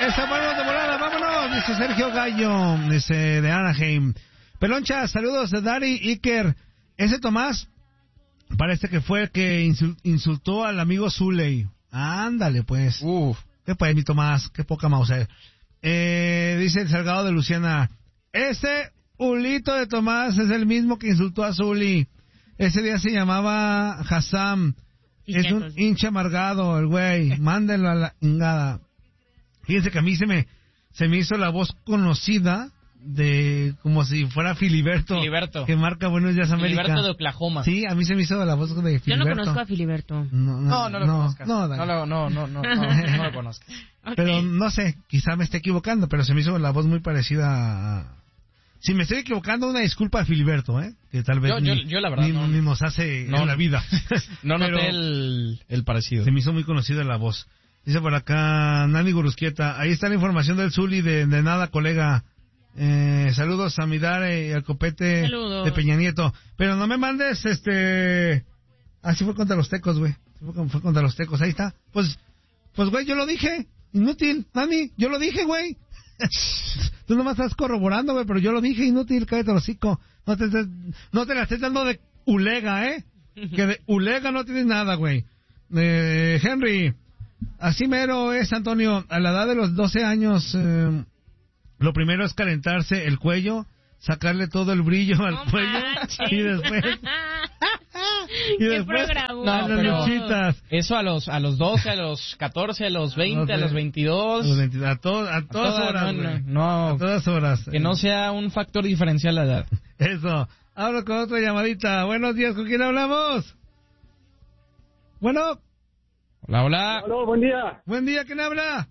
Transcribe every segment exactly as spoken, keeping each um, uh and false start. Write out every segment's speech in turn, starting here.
Esa mano de volada, vámonos, dice Sergio Gallo, dice de Anaheim. Peloncha, saludos de Dari Iker. Ese Tomás parece que fue el que insultó al amigo Zuley. Ándale, pues. Uf. Qué pues, mi Tomás, qué poca mauser. Eh, dice el Salgado de Luciana. Ese Ulito de Tomás es el mismo que insultó a Zuli. Ese día se llamaba Hassam. Sí, es un hincha amargado, el güey. Mándenlo a la ingada. Fíjense que a mí se me, se me hizo la voz conocida de como si fuera Filiberto. Filiberto. Que marca Buenos Días América. Filiberto de Oklahoma. Sí, a mí se me hizo la voz de Filiberto. Yo no conozco a Filiberto. No, no, no, no lo no, conozcas. No, no, no, no, no, no, no, no lo conozcas. Okay. Pero no sé, quizá me esté equivocando, pero se me hizo la voz muy parecida a... Si me estoy equivocando, una disculpa a Filiberto, ¿eh? Que tal vez yo, ni, yo, yo la verdad ni, no, ni nos hace no, en la vida. No noté el, el parecido. Se me hizo muy conocida la voz. Dice por acá Nani Gurusquieta, ahí está la información del Zuli de, de nada, colega. Eh, saludos a Midare y al copete saludos. De Peña Nieto. Pero no me mandes, este... Así fue contra los tecos, güey. Fue, fue contra los tecos, ahí está. Pues, pues, güey, yo lo dije. Inútil, Nani, yo lo dije, güey. Tú nomás estás corroborando, güey, pero yo lo dije, inútil, cállate el hocico. No te, te, no te la estés dando de ulega, ¿eh? Que de ulega no tienes nada, güey. Eh, Henry, así mero es, Antonio. A la edad de los doce años, eh, lo primero es calentarse el cuello, sacarle todo el brillo al no cuello manches. y después... y después no, pero eso a los a los doce, a los catorce, a los veinte, a los veintidós, a, los veinte, a, to, a, a todas horas, no, no, a todas horas. Que no sea un factor diferencial la edad. Eso. Hablo con otra llamadita. Buenos días, ¿con quién hablamos? Bueno. Hola, hola. Hola, buen día. Buen día, ¿quién habla?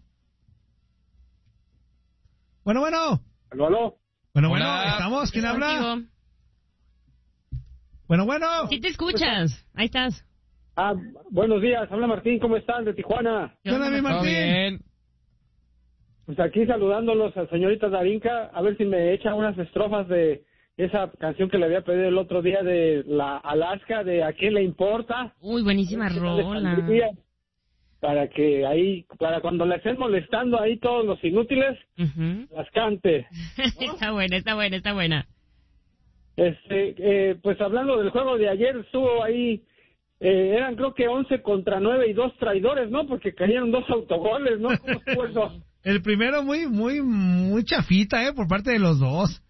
Bueno, bueno. Aló, aló. Bueno, bueno, ¿estamos? ¿Quién habla? Contigo. Bueno, bueno. Sí te escuchas. Ahí estás. Ah, buenos días. Habla Martín. ¿Cómo están? De Tijuana. ¿Qué onda, mi Martín? Bien. Pues aquí saludándolos a señorita Darinka. A ver si me echa unas estrofas de esa canción que le había pedido el otro día de la Alaska, de ¿A quién le importa? Uy, buenísima rola. Para que ahí, para cuando le estén molestando ahí todos los inútiles, uh-huh. las cante. ¿No? Está buena, está buena, está buena. Este, eh, pues hablando del juego de ayer, estuvo ahí, eh, eran creo que once contra nueve y dos traidores, ¿no? Porque cayeron dos autogoles, ¿no? ¿Cómo estuvo eso? El primero muy, muy, muy chafita, ¿eh? Por parte de los dos.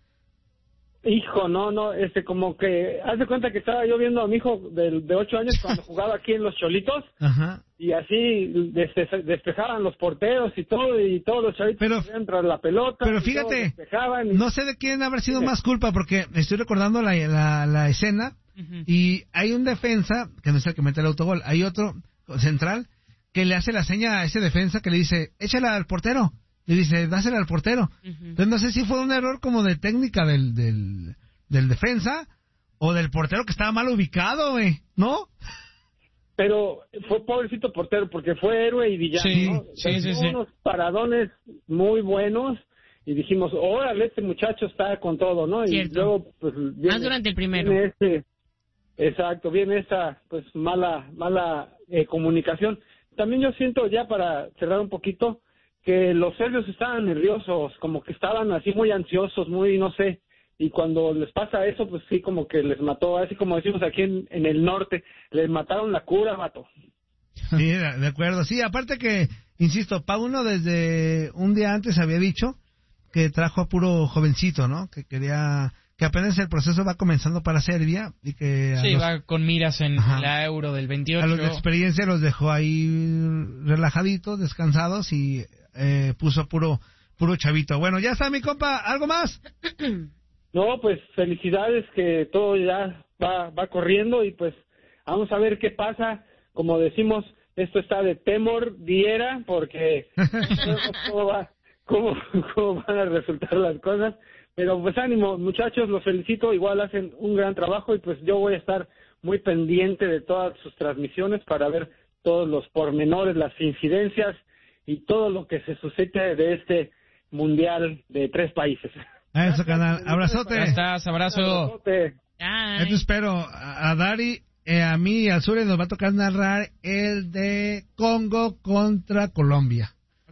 Hijo, no, no, este, como que, haz de cuenta que estaba yo viendo a mi hijo de, de ocho años cuando jugaba aquí en Los Cholitos. Ajá. Y así despe despejaban los porteros y todo, y todos los chavitos pero, tras la pelota. Pero fíjate, y... no sé de quién haber sido sí. más culpa, porque estoy recordando la, la, la escena, uh-huh. y hay un defensa, que no es el que mete el autogol, hay otro central, que le hace la seña a ese defensa que le dice, échala al portero. Le dice, dásela al portero. Uh-huh. Entonces no sé si fue un error como de técnica del, del, del defensa, o del portero que estaba mal ubicado, güey, ¿no? Pero fue pobrecito portero porque fue héroe y villano, sí, ¿no? Sí, sí, sí. Unos paradones muy buenos y dijimos, órale, este muchacho está con todo, ¿no? Cierto. Y luego, pues... Viene, más durante el primero. Viene este, exacto, viene esta, pues, mala, mala eh, comunicación. También yo siento, ya para cerrar un poquito, que los serbios estaban nerviosos, como que estaban así muy ansiosos, muy, no sé... Y cuando les pasa eso, pues sí, como que les mató, así como decimos aquí en, en el norte, les mataron la cura, vato. Sí, de acuerdo. Sí, aparte que, insisto, Pauno desde un día antes había dicho que trajo a puro jovencito, ¿no? Que quería, que apenas el proceso va comenzando para Serbia y que... Sí, los, va con miras en ajá, la Euro del veintiocho. A los de experiencia los dejó ahí relajaditos, descansados y eh, puso a puro, puro chavito. Bueno, ya está mi compa, ¿algo más? No, pues felicidades que todo ya va va corriendo y pues vamos a ver qué pasa. Como decimos, esto está de temor diera porque no sabemos cómo, va, cómo, cómo van a resultar las cosas. Pero pues ánimo, muchachos, los felicito, igual hacen un gran trabajo y pues yo voy a estar muy pendiente de todas sus transmisiones para ver todos los pormenores, las incidencias y todo lo que se suscite de este mundial de tres países. A eso, canal. Abrazote. Ya estás, abrazo. Abrazote. Yo te espero. A, a Dari, eh, a mí y al sur nos va a tocar narrar el de Congo contra Colombia.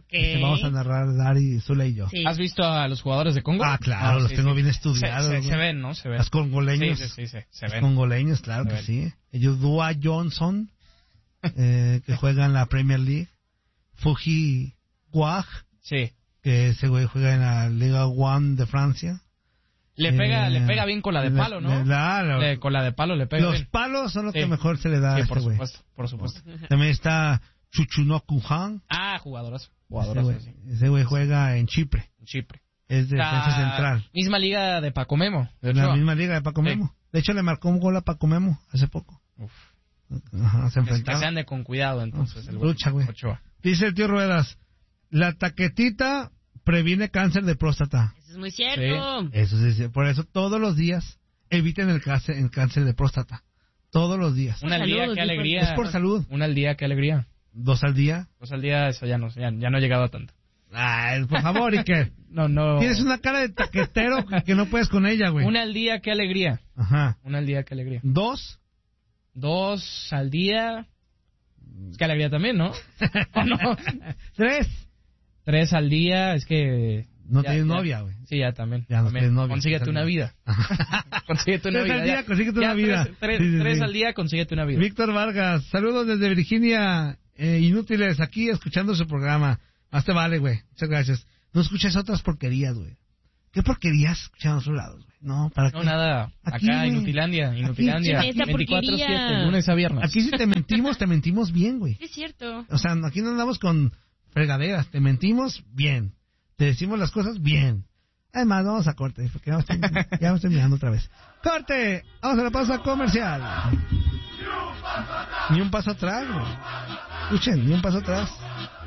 Este, vamos a narrar Dari, Zula y yo. Sí. ¿Has visto a los jugadores de Congo? Ah, claro, Ah, los sí, tengo sí. bien estudiados. Se, se, güey. se ven, ¿no? Se ven. Los congoleños. Sí, sí, sí, sí, se Los ven. congoleños, claro Se que ven. sí. Ellos, Dua Johnson, eh, que juega en la Premier League. Fuji Guaj, Sí. que ese güey juega en la Liga One de Francia. Le pega, Eh, le pega bien con la de le- palo, ¿no? le da lo- Le- con la de palo le pega los bien. palos son lo que Sí. mejor se le da Sí, a por este güey. supuesto, por supuesto. También está Chuchunoku Han. Ah, jugadorazo. Ese Jugadorazo, güey, sí. ese güey juega en Chipre. Chipre. Es de defensa La central. Misma liga de Paco Memo. De En la Ochoa. misma liga de Paco Sí. Memo. De hecho, le marcó un gol a Paco Memo hace poco. Uf. Ajá, se Que, que enfrentaron. se ande con cuidado, entonces. El Lucha, güey. Ochoa. Dice el tío Ruedas, la taquetita previene cáncer de próstata. Eso es muy cierto. Eso sí, sí. Por eso todos los días eviten el cáncer, el cáncer de próstata. Todos los días. Una al salud, día, qué dijo el- alegría. Es por salud. Una al día, qué alegría. Dos al día. Dos al día, eso ya no, ya, ya no he llegado a tanto. Ay, por favor, Iker. No, no. Tienes una cara de taquetero que- que no puedes con ella, güey. Una al día, qué alegría. Ajá. Una al día, qué alegría. Dos. Dos al día. Es que alegría también, ¿no? ¿O no? Tres. Tres al día, es que... No ya- tienes ya- novia, güey. Sí, ya también. Ya no También. tienes novia. Consíguete Tres una al vida. Consíguete una Tres vida. al día, ya. consíguete Ya, una vida. Tres, tres- Sí, sí, tres sí. al día, consíguete una vida. Víctor Vargas, saludos desde Virginia, eh, inútiles, aquí escuchando su programa. Más te vale, güey. Muchas gracias. No escuches otras porquerías, güey. ¿Qué porquerías escuchan a otros lados, güey? No, ¿para No, qué? nada. Aquí, Acá, güey. Inutilandia. Aquí, Inutilandia. sí, esta veinticuatro siete, porquería. lunes a viernes. Aquí si te mentimos, te mentimos bien, güey. Sí, es cierto. O sea, aquí no andamos con fregaderas. Te mentimos bien. Te decimos las cosas bien. Además, vamos a corte, porque ya me estoy, ya me estoy mirando otra vez. ¡Corte! Vamos a la pausa comercial. Ni un paso atrás, güey. Escuchen, ni un paso atrás.